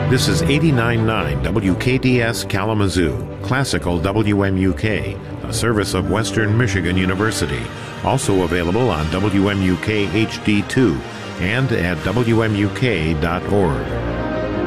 This is 89.9 WKDS Kalamazoo, Classical WMUK, a service of Western Michigan University. Also available on WMUK HD2 and at WMUK.org.